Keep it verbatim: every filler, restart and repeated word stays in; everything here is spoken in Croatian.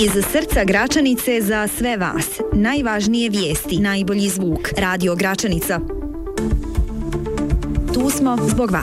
Iz srca Gračanice za sve vas. Najvažnije vijesti, najbolji zvuk. Radio Gračanica. Tu smo zbog vas.